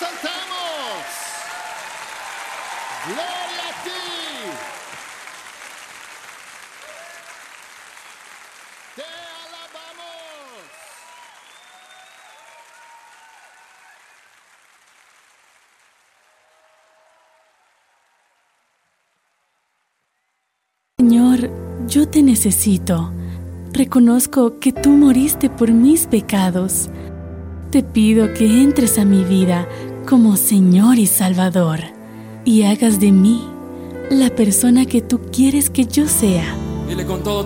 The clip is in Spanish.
exaltamos. Gloria a ti. Te alabamos. Señor, yo te necesito. Reconozco que tú moriste por mis pecados. Te pido que entres a mi vida como Señor y Salvador y hagas de mí la persona que tú quieres que yo sea. Dile con todo